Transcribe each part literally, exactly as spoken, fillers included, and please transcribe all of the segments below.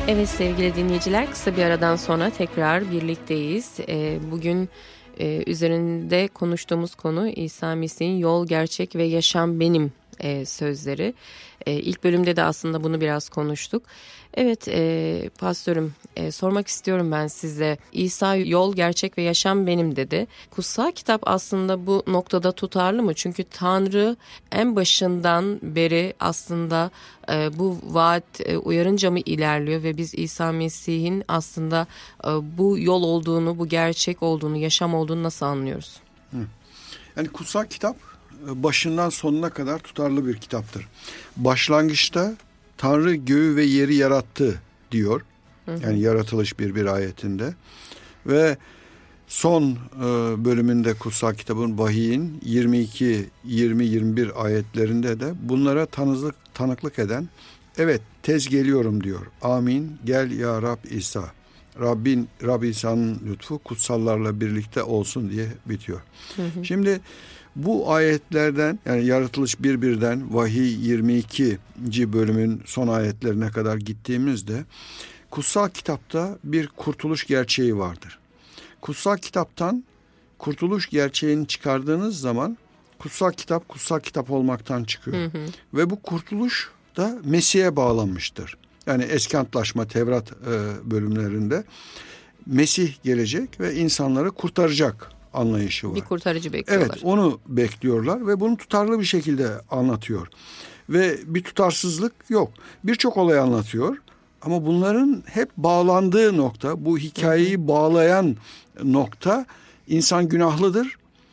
Evet sevgili dinleyiciler, kısa bir aradan sonra tekrar birlikteyiz. Bugün üzerinde konuştuğumuz konu İsa Mesih'in yol, gerçek ve yaşam benim sözleri. İlk bölümde de aslında bunu biraz konuştuk. Evet e, pastörüm e, sormak istiyorum ben size. İsa yol, gerçek ve yaşam benim dedi. Kutsal kitap aslında bu noktada tutarlı mı? Çünkü Tanrı en başından beri aslında e, bu vaat e, uyarınca mı ilerliyor ve biz İsa Mesih'in aslında e, bu yol olduğunu, bu gerçek olduğunu, yaşam olduğunu nasıl anlıyoruz? Hı. Yani kutsal kitap başından sonuna kadar tutarlı bir kitaptır. Başlangıçta Tanrı göğü ve yeri yarattı diyor. Hı hı. Yani yaratılış bir bir ayetinde. Ve son e, bölümünde kutsal kitabın, vahiyin yirmi iki, yirmi, yirmi bir ayetlerinde de bunlara tanızlık, tanıklık eden, evet tez geliyorum diyor. Amin, gel ya Rab İsa. Rabbin, Rab İsa'nın lütfu kutsallarla birlikte olsun diye bitiyor. Hı hı. Şimdi bu ayetlerden, yani yaratılış bir birden vahiy yirmi ikinci bölümün son ayetlerine kadar gittiğimizde kutsal kitapta bir kurtuluş gerçeği vardır. Kutsal kitaptan kurtuluş gerçeğini çıkardığınız zaman kutsal kitap kutsal kitap olmaktan çıkıyor. Hı hı. Ve bu kurtuluş da Mesih'e bağlanmıştır. Yani Eski Antlaşma, Tevrat e, bölümlerinde Mesih gelecek ve insanları kurtaracak anlayışı var. Bir kurtarıcı bekliyorlar. Evet, onu bekliyorlar ve bunu tutarlı bir şekilde anlatıyor. Ve bir tutarsızlık yok. Birçok olay anlatıyor ama bunların hep bağlandığı nokta, bu hikayeyi hı hı. bağlayan nokta, insan günahlıdır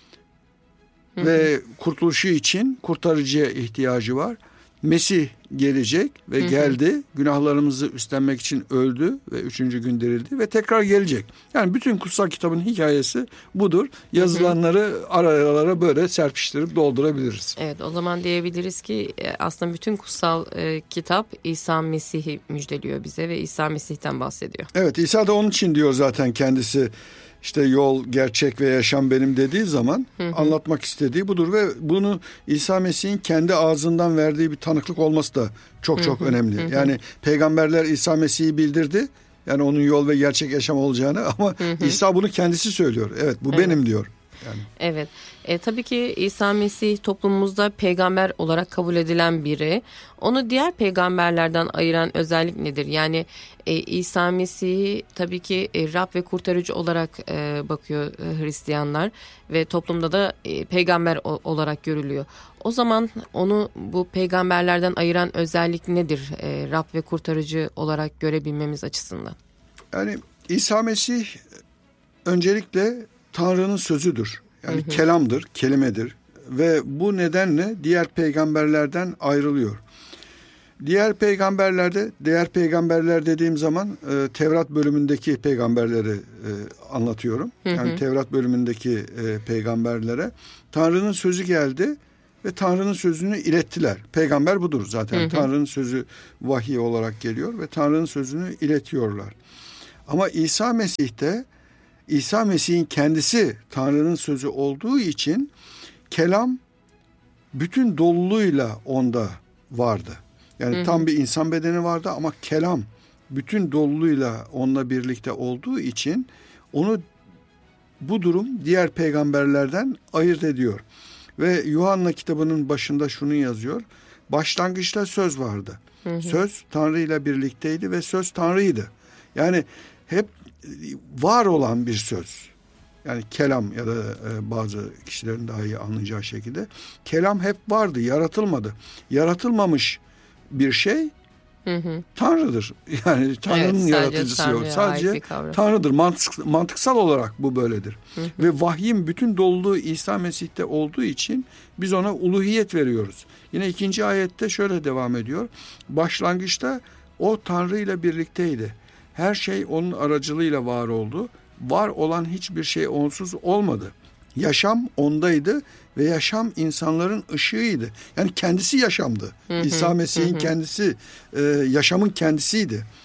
hı hı. ve kurtuluşu için kurtarıcıya ihtiyacı var. Mesih gelecek ve hı hı. geldi. Günahlarımızı üstlenmek için öldü ve üçüncü gün dirildi ve tekrar gelecek. Yani bütün kutsal kitabın hikayesi budur. Yazılanları hı hı. aralara böyle serpiştirip doldurabiliriz. Evet, o zaman diyebiliriz ki aslında bütün kutsal e, kitap İsa Mesih'i müjdeliyor bize ve İsa Mesih'ten bahsediyor. Evet, İsa da onun için diyor zaten kendisi. İşte yol, gerçek ve yaşam benim dediği zaman hı hı. anlatmak istediği budur ve bunu İsa Mesih'in kendi ağzından verdiği bir tanıklık olması da çok çok hı hı. önemli. Hı hı. Yani peygamberler İsa Mesih'i bildirdi. Yani onun yol ve gerçek yaşam olacağını ama hı hı. İsa bunu kendisi söylüyor. Evet, bu evet. benim diyor. Yani. Evet. E, tabii ki İsa Mesih toplumumuzda peygamber olarak kabul edilen biri. Onu diğer peygamberlerden ayıran özellik nedir? Yani e, İsa Mesih'i tabii ki e, Rab ve kurtarıcı olarak e, bakıyor e, Hristiyanlar ve toplumda da e, peygamber o, olarak görülüyor. O zaman onu bu peygamberlerden ayıran özellik nedir? E, Rab ve kurtarıcı olarak görebilmemiz açısından. Yani İsa Mesih öncelikle Tanrı'nın sözüdür. Yani hı hı. kelamdır, kelimedir ve bu nedenle diğer peygamberlerden ayrılıyor. Diğer peygamberlerde, diğer peygamberler dediğim zaman e, Tevrat bölümündeki peygamberleri e, anlatıyorum. Hı hı. Yani Tevrat bölümündeki e, peygamberlere Tanrı'nın sözü geldi ve Tanrı'nın sözünü ilettiler. Peygamber budur zaten. Hı hı. Tanrı'nın sözü vahiy olarak geliyor ve Tanrı'nın sözünü iletiyorlar. Ama İsa Mesih'te İsa Mesih'in kendisi Tanrı'nın sözü olduğu için kelam bütün doluluğuyla onda vardı. Yani hı hı. tam bir insan bedeni vardı ama kelam bütün doluluğuyla onunla birlikte olduğu için onu bu durum diğer peygamberlerden ayırt ediyor. Ve Yuhanna kitabının başında şunu yazıyor. Başlangıçta söz vardı. Hı hı. Söz Tanrı ile birlikteydi ve söz Tanrı'ydı. Yani hep var olan bir söz. Yani kelam ya da bazı kişilerin daha iyi anlayacağı şekilde kelam hep vardı, yaratılmadı. Yaratılmamış bir şey hı hı. Tanrı'dır. Yani Tanrı'nın evet, yaratıcısı yok. Sadece Tanrı'dır. Mantık, mantıksal olarak bu böyledir. Hı hı. Ve vahyin bütün doluluğu İsa Mesih'te olduğu için biz ona uluhiyet veriyoruz. Yine ikinci ayette şöyle devam ediyor. Başlangıçta o Tanrı ile birlikteydi. Her şey onun aracılığıyla var oldu. Var olan hiçbir şey onsuz olmadı. Yaşam ondaydı ve yaşam insanların ışığıydı. Yani kendisi yaşamdı. Hı hı, İsa Mesih'in hı. kendisi e, yaşamın kendisiydi.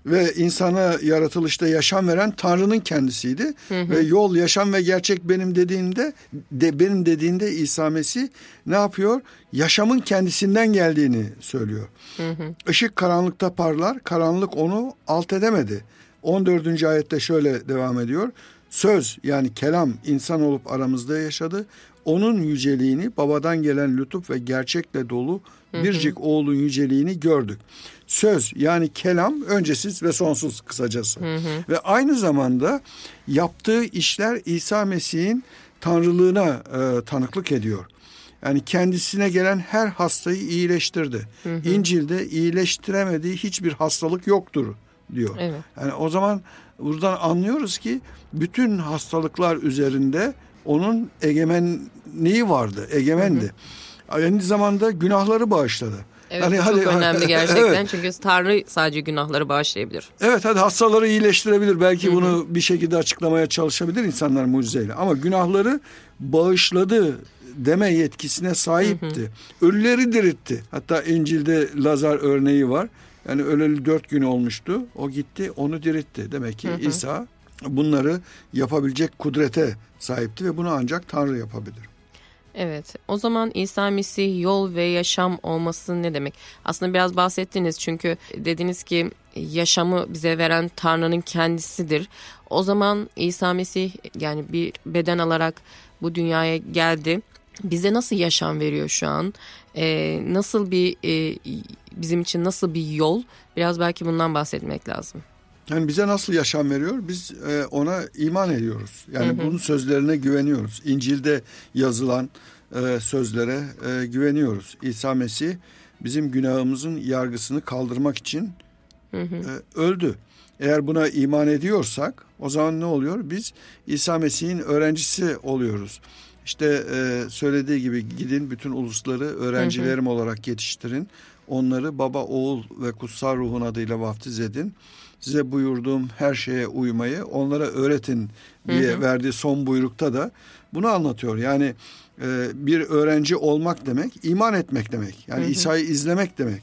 ve insana yaratılışta yaşam veren Tanrı'nın kendisiydi. Hı hı. Ve yol, yaşam ve gerçek benim dediğinde de benim dediğinde İsa Mesih ne yapıyor? Yaşamın kendisinden geldiğini söylüyor. Hı hı. Işık karanlıkta parlar, karanlık onu alt edemedi. on dördüncü ayette şöyle devam ediyor. Söz, yani kelam, insan olup aramızda yaşadı. Onun yüceliğini, babadan gelen lütuf ve gerçekle dolu biricik oğlun yüceliğini gördük. Söz, yani kelam, öncesiz ve sonsuz kısacası. Hı hı. Ve aynı zamanda yaptığı işler İsa Mesih'in tanrılığına e, tanıklık ediyor. Yani kendisine gelen her hastayı iyileştirdi. Hı hı. İncil'de iyileştiremediği hiçbir hastalık yoktur diyor. Evet. Yani o zaman buradan anlıyoruz ki bütün hastalıklar üzerinde onun egemenliği vardı, egemendi. Hı hı. Aynı zamanda günahları bağışladı. Evet, hani, çok hadi, önemli gerçekten. Evet. Çünkü Tanrı sadece günahları bağışlayabilir. Evet, hadi hastaları iyileştirebilir. Belki Hı-hı. bunu bir şekilde açıklamaya çalışabilir insanlar mucizeyle. Ama günahları bağışladı deme yetkisine sahipti. Hı-hı. Ölüleri diritti. Hatta İncil'de Lazar örneği var. Yani öleli dört gün olmuştu. O gitti, onu diritti. Demek ki Hı-hı. İsa bunları yapabilecek kudrete sahipti ve bunu ancak Tanrı yapabilir. Evet, o zaman İsa Mesih yol ve yaşam olması ne demek? Aslında biraz bahsettiniz, çünkü dediniz ki yaşamı bize veren Tanrı'nın kendisidir. O zaman İsa Mesih yani bir beden alarak bu dünyaya geldi. Bize nasıl yaşam veriyor şu an? Ee, nasıl bir e, bizim için nasıl bir yol? Biraz belki bundan bahsetmek lazım. Yani bize nasıl yaşam veriyor? Biz e, ona iman ediyoruz. Yani hı hı. bunun sözlerine güveniyoruz. İncil'de yazılan e, sözlere e, güveniyoruz. İsa Mesih bizim günahımızın yargısını kaldırmak için hı hı. E, öldü. Eğer buna iman ediyorsak o zaman ne oluyor? Biz İsa Mesih'in öğrencisi oluyoruz. İşte e, söylediği gibi gidin bütün ulusları öğrencilerim hı hı. olarak yetiştirin. Onları Baba, Oğul ve Kutsal Ruhun adıyla vaftiz edin. Size buyurduğum her şeye uymayı onlara öğretin diye hı hı. verdiği son buyrukta da bunu anlatıyor. Yani e, bir öğrenci olmak demek, iman etmek demek. Yani İsa'yı izlemek demek.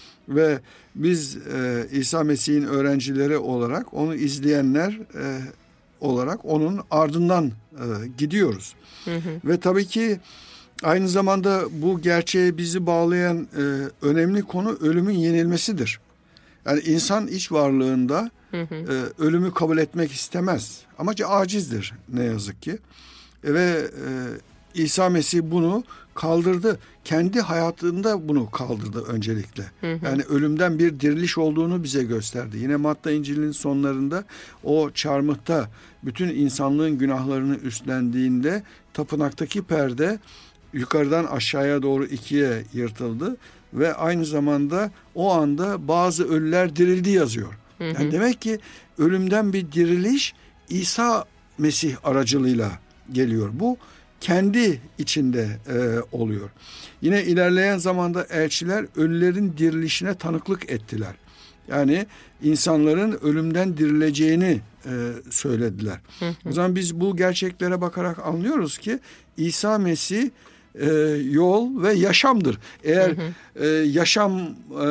Ve biz e, İsa Mesih'in öğrencileri olarak, onu izleyenler e, olarak onun ardından e, gidiyoruz. Hı hı. Ve tabii ki aynı zamanda bu gerçeğe bizi bağlayan e, önemli konu ölümün yenilmesidir. Yani insan iç varlığında hı hı. E, ölümü kabul etmek istemez. Ama acizdir ne yazık ki. E, ve e, İsa Mesih bunu kaldırdı. Kendi hayatında bunu kaldırdı öncelikle. Hı hı. Yani ölümden bir diriliş olduğunu bize gösterdi. Yine Matta İncil'in sonlarında o çarmıhta bütün insanlığın günahlarını üstlendiğinde tapınaktaki perde yukarıdan aşağıya doğru ikiye yırtıldı. Ve aynı zamanda o anda bazı ölüler dirildi yazıyor. Hı hı. Yani demek ki ölümden bir diriliş İsa Mesih aracılığıyla geliyor. Bu kendi içinde e, oluyor. Yine ilerleyen zamanda elçiler ölülerin dirilişine tanıklık ettiler. Yani insanların ölümden dirileceğini e, söylediler. Hı hı. O zaman biz bu gerçeklere bakarak anlıyoruz ki İsa Mesih e, yol ve yaşamdır. Eğer hı hı. E, yaşam e,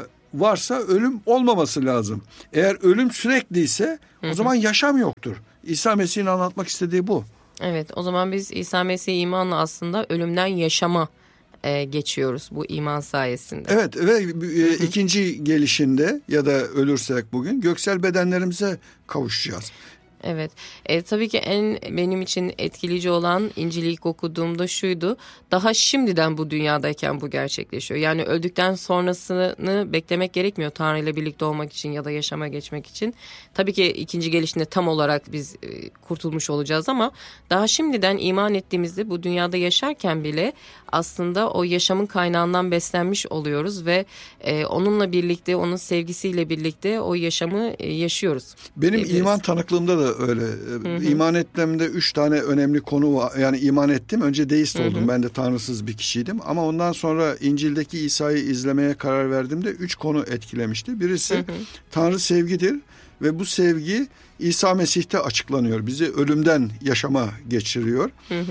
varsa ölüm olmaması lazım. Eğer ölüm sürekliyse hı hı. o zaman yaşam yoktur. İsa Mesih'in anlatmak istediği bu. Evet, o zaman biz İsa Mesih imanla aslında ölümden yaşama e, geçiyoruz bu iman sayesinde. Evet ve e, ikinci gelişinde ya da ölürsek bugün göksel bedenlerimize kavuşacağız. Evet, e, tabii ki en benim için etkileyici olan İncil'i ilk okuduğumda şuydu. Daha şimdiden bu dünyadayken bu gerçekleşiyor. Yani öldükten sonrasını beklemek gerekmiyor Tanrı ile birlikte olmak için ya da yaşama geçmek için. Tabii ki ikinci gelişinde tam olarak biz e, kurtulmuş olacağız ama daha şimdiden iman ettiğimizde bu dünyada yaşarken bile aslında o yaşamın kaynağından beslenmiş oluyoruz ve e, onunla birlikte, onun sevgisiyle birlikte o yaşamı e, yaşıyoruz. Benim iman tanıklığımda da öyle. Hı hı. İman etmemde üç tane önemli konu var. Yani iman ettim. Önce deist oldum. Hı hı. Ben de tanrısız bir kişiydim. Ama ondan sonra İncil'deki İsa'yı izlemeye karar verdiğimde üç konu etkilemişti. Birisi hı hı. Tanrı sevgidir ve bu sevgi İsa Mesih'te açıklanıyor. Bizi ölümden yaşama geçiriyor. Hı hı.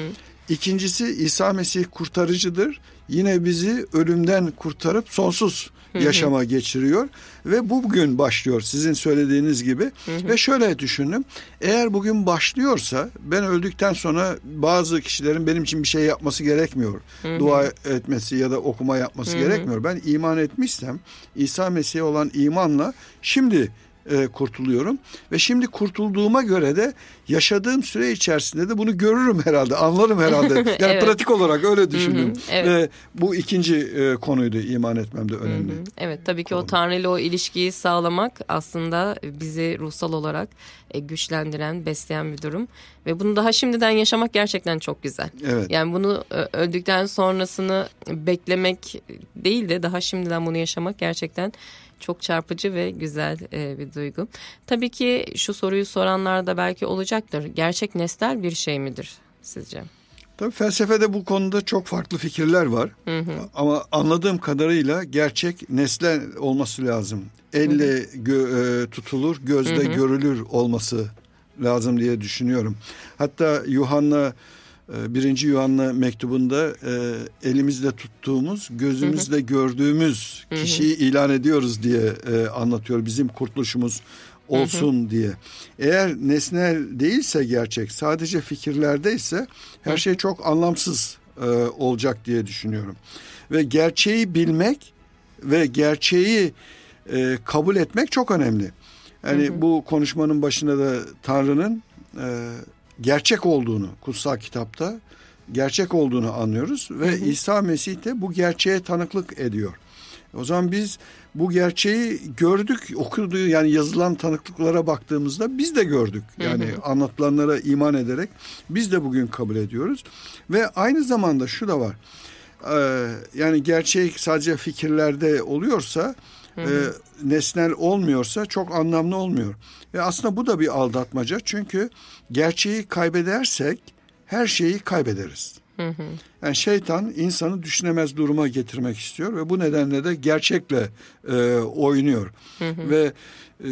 İkincisi, İsa Mesih kurtarıcıdır. Yine bizi ölümden kurtarıp sonsuz yaşama geçiriyor ve bu bugün başlıyor sizin söylediğiniz gibi. Hı hı. Ve şöyle düşünün, eğer bugün başlıyorsa ben öldükten sonra bazı kişilerin benim için bir şey yapması gerekmiyor. Hı hı. Dua etmesi ya da okuma yapması hı hı. gerekmiyor. Ben iman etmişsem İsa Mesih'e olan imanla şimdi e, kurtuluyorum ve şimdi kurtulduğuma göre de yaşadığım süre içerisinde de bunu görürüm herhalde, anlarım herhalde. Yani evet. Pratik olarak öyle düşündüm. Hı hı, evet. Ve bu ikinci e, konuydu, iman etmem de önemli. Hı hı. Evet, tabii ki konu. O Tanrı ile o ilişkiyi sağlamak aslında bizi ruhsal olarak e, güçlendiren, besleyen bir durum. Ve bunu daha şimdiden yaşamak gerçekten çok güzel. Evet. Yani bunu e, öldükten sonrasını beklemek değil de daha şimdiden bunu yaşamak gerçekten çok çarpıcı ve güzel e, bir duygu. Tabii ki şu soruyu soranlar da belki olacaktır. Gerçek nesnel bir şey midir sizce? Tabii felsefede bu konuda çok farklı fikirler var. Hı hı. Ama anladığım kadarıyla gerçek nesne olması lazım. Elle gö- e, tutulur, gözle hı hı. görülür olması lazım diye düşünüyorum. Hatta Yuhanna Birinci Yuhanna mektubunda e, elimizle tuttuğumuz, gözümüzle hı hı. gördüğümüz kişiyi hı hı. ilan ediyoruz diye e, anlatıyor. Bizim kurtuluşumuz olsun hı hı. diye. Eğer nesnel değilse gerçek, sadece fikirlerdeyse her hı. şey çok anlamsız e, olacak diye düşünüyorum. Ve gerçeği bilmek ve gerçeği e, kabul etmek çok önemli. Yani hı hı. bu konuşmanın başında da Tanrı'nın e, gerçek olduğunu, kutsal kitapta gerçek olduğunu anlıyoruz ve hı hı. İsa Mesih de bu gerçeğe tanıklık ediyor. O zaman biz bu gerçeği gördük, okuduğu yani yazılan tanıklıklara baktığımızda biz de gördük. Yani hı hı. anlatılanlara iman ederek biz de bugün kabul ediyoruz. Ve aynı zamanda şu da var. Ee, yani gerçek sadece fikirlerde oluyorsa, hı hı. E, nesnel olmuyorsa çok anlamlı olmuyor. Ve aslında bu da bir aldatmaca. Çünkü gerçeği kaybedersek her şeyi kaybederiz. Hı hı. Yani şeytan insanı düşünemez duruma getirmek istiyor ve bu nedenle de gerçekle e, oynuyor. Hı hı. Ve e,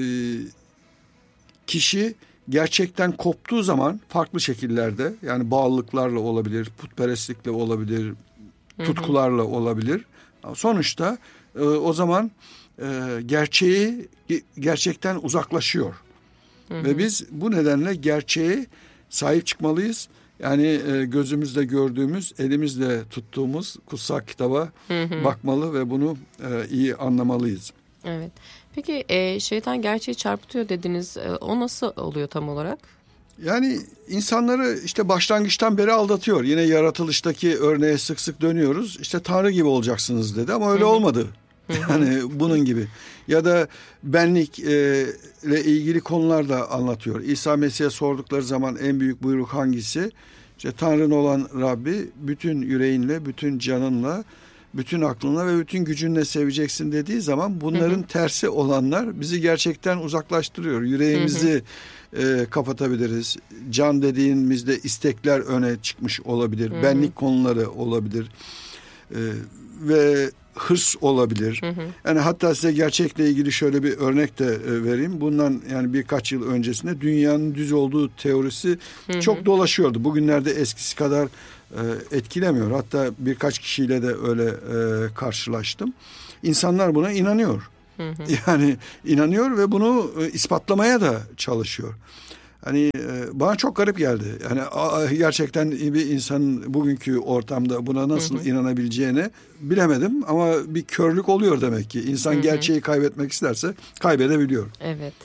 kişi gerçekten koptuğu zaman farklı şekillerde, yani bağlılıklarla olabilir, putperestlikle olabilir, hı hı. tutkularla olabilir. Sonuçta e, o zaman e, gerçeği gerçekten uzaklaşıyor. Hı hı. Ve biz bu nedenle gerçeğe sahip çıkmalıyız. Yani e, gözümüzle gördüğümüz, elimizle tuttuğumuz kutsal kitaba hı hı. bakmalı ve bunu e, iyi anlamalıyız. Evet. Peki e, şeytan gerçeği çarpıtıyor dediniz. E, o nasıl oluyor tam olarak? Yani insanları işte başlangıçtan beri aldatıyor. Yine yaratılıştaki örneğe sık sık dönüyoruz. İşte Tanrı gibi olacaksınız dedi ama öyle hı hı. olmadı. Yani bunun gibi. Ya da benlikle e, ilgili konular da anlatıyor. İsa Mesih'e sordukları zaman en büyük buyruk hangisi? İşte Tanrı'nın olan Rabbi bütün yüreğinle, bütün canınla, bütün aklınla ve bütün gücünle seveceksin dediği zaman bunların hı hı. tersi olanlar bizi gerçekten uzaklaştırıyor. Yüreğimizi hı hı. E, kapatabiliriz. Can dediğimizde istekler öne çıkmış olabilir. Hı hı. Benlik konuları olabilir. E, ve hırs olabilir. Hı hı. Yani hatta size gerçekle ilgili şöyle bir örnek de e, vereyim. Bundan yani birkaç yıl öncesinde dünyanın düz olduğu teorisi hı hı. çok dolaşıyordu. Bugünlerde eskisi kadar e, etkilemiyor. Hatta birkaç kişiyle de öyle e, karşılaştım. İnsanlar buna inanıyor. Hı hı. Yani inanıyor ve bunu e, ispatlamaya da çalışıyor. Hani e, bana çok garip geldi. Yani a, gerçekten bir insanın bugünkü ortamda buna nasıl hı hı. inanabileceğini bilemedim. Ama bir körlük oluyor demek ki. İnsan hı hı. gerçeği kaybetmek isterse kaybedebiliyor. Evet.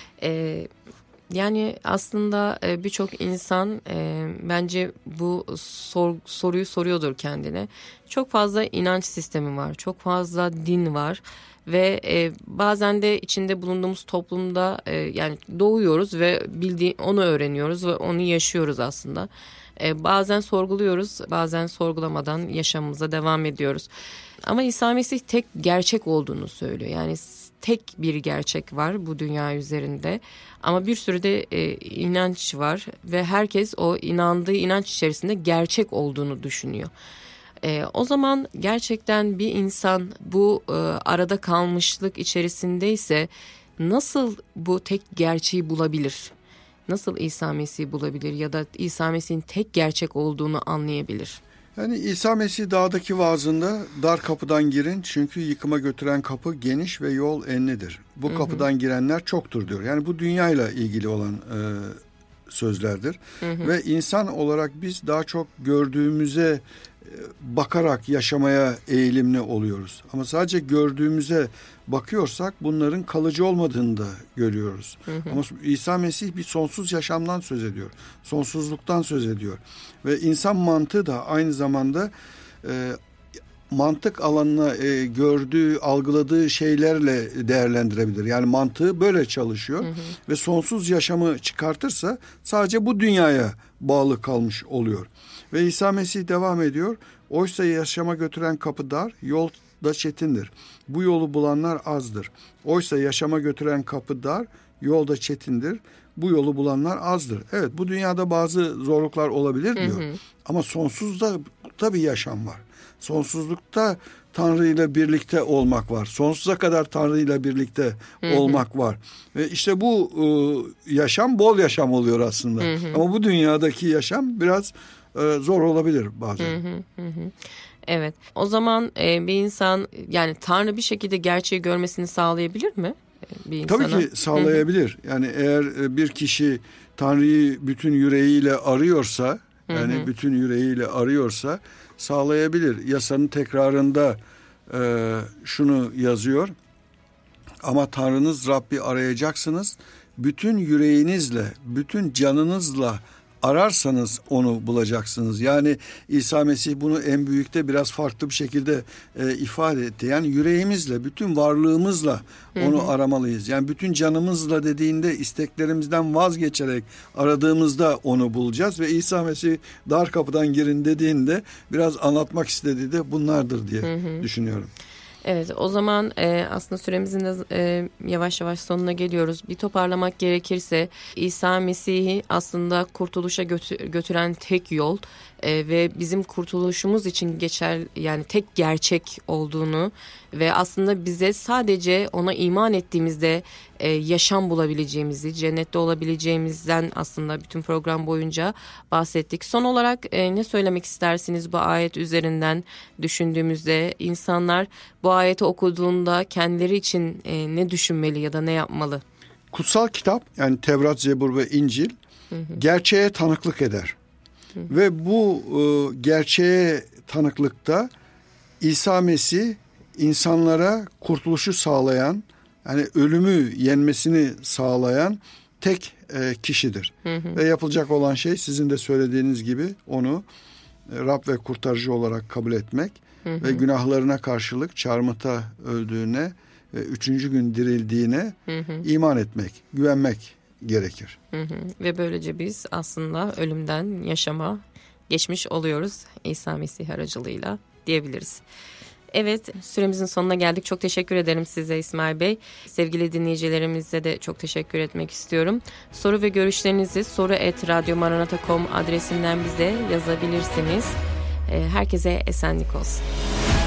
Ee, yani aslında e, birçok insan e, bence bu sor, soruyu soruyordur kendine. Çok fazla inanç sistemi var. Çok fazla din var. Ve e, bazen de içinde bulunduğumuz toplumda e, yani doğuyoruz ve bildiği onu öğreniyoruz ve onu yaşıyoruz aslında. E, bazen sorguluyoruz, bazen sorgulamadan yaşamımıza devam ediyoruz. Ama İsa Mesih tek gerçek olduğunu söylüyor. Yani tek bir gerçek var bu dünya üzerinde. Ama bir sürü de e, inanç var ve herkes o inandığı inanç içerisinde gerçek olduğunu düşünüyor. Ee, o zaman gerçekten bir insan bu e, arada kalmışlık içerisindeyse nasıl bu tek gerçeği bulabilir? nasıl İsa Mesih'i bulabilir ya da İsa Mesih'in tek gerçek olduğunu anlayabilir? Yani İsa Mesih dağdaki vaazında dar kapıdan girin çünkü yıkıma götüren kapı geniş ve yol enlidir. Bu hı hı. kapıdan girenler çoktur diyor. Yani bu dünyayla ilgili olan e, sözlerdir. Hı hı. Ve insan olarak biz daha çok gördüğümüze bakarak yaşamaya eğilimli oluyoruz. Ama sadece gördüğümüze bakıyorsak bunların kalıcı olmadığını da görüyoruz. Hı hı. Ama İsa Mesih bir sonsuz yaşamdan söz ediyor. Sonsuzluktan söz ediyor. Ve insan mantığı da aynı zamanda e, mantık alanına e, gördüğü, algıladığı şeylerle değerlendirebilir. Yani mantığı böyle çalışıyor. Hı hı. Ve sonsuz yaşamı çıkartırsa sadece bu dünyaya bağlı kalmış oluyor. Ve İsa Mesih devam ediyor. Oysa yaşama götüren kapı dar, yol da çetindir. Bu yolu bulanlar azdır. Oysa yaşama götüren kapı dar, yol da çetindir. Bu yolu bulanlar azdır. Evet, bu dünyada bazı zorluklar olabilir diyor. Hı hı. Ama sonsuzda da bir yaşam var. Sonsuzlukta Tanrı ile birlikte olmak var. Sonsuza kadar Tanrı ile birlikte hı hı. olmak var. Ve işte bu e, yaşam bol yaşam oluyor aslında. Hı hı. Ama bu dünyadaki yaşam biraz e, zor olabilir bazen. Hı hı hı. Evet. O zaman e, bir insan yani Tanrı bir şekilde gerçeği görmesini sağlayabilir mi? Bir insana? Tabii ki sağlayabilir. Hı hı. Yani eğer bir kişi Tanrı'yı bütün yüreğiyle arıyorsa, hı hı. yani bütün yüreğiyle arıyorsa sağlayabilir. Yasanın tekrarında e, şunu yazıyor. Ama Tanrınız Rabbi arayacaksınız. Bütün yüreğinizle, bütün canınızla ararsanız onu bulacaksınız. Yani İsa Mesih bunu en büyükte biraz farklı bir şekilde e, ifade etti. Yani yüreğimizle, bütün varlığımızla onu hı hı. aramalıyız. Yani bütün canımızla dediğinde isteklerimizden vazgeçerek aradığımızda onu bulacağız. Ve İsa Mesih dar kapıdan girin dediğinde biraz anlatmak istediği de bunlardır diye hı hı. düşünüyorum. Evet, o zaman e, aslında süremizin de e, yavaş yavaş sonuna geliyoruz. Bir toparlamak gerekirse İsa Mesih'i aslında kurtuluşa götü, götüren tek yol e, ve bizim kurtuluşumuz için geçer yani tek gerçek olduğunu ve aslında bize sadece ona iman ettiğimizde e, yaşam bulabileceğimizi, cennette olabileceğimizden aslında bütün program boyunca bahsettik. Son olarak e, ne söylemek istersiniz bu ayet üzerinden düşündüğümüzde? İnsanlar bu ayeti okuduğunda kendileri için e, ne düşünmeli ya da ne yapmalı? Kutsal kitap yani Tevrat, Zebur ve İncil hı hı. gerçeğe tanıklık eder. Hı hı. Ve bu e, gerçeğe tanıklıkta İsa Mesih insanlara kurtuluşu sağlayan, yani ölümü yenmesini sağlayan tek e, kişidir. Hı hı. Ve yapılacak olan şey sizin de söylediğiniz gibi onu e, Rab ve kurtarıcı olarak kabul etmek hı hı. ve günahlarına karşılık çarmıhta öldüğüne ve üçüncü gün dirildiğine hı hı. iman etmek, güvenmek gerekir. Hı hı. Ve böylece biz aslında ölümden yaşama geçmiş oluyoruz İsa Mesih aracılığıyla diyebiliriz. Evet, süremizin sonuna geldik. Çok teşekkür ederim size İsmail Bey. Sevgili dinleyicilerimize de çok teşekkür etmek istiyorum. Soru ve görüşlerinizi soru et radyomaranata nokta com adresinden bize yazabilirsiniz. Herkese esenlik olsun.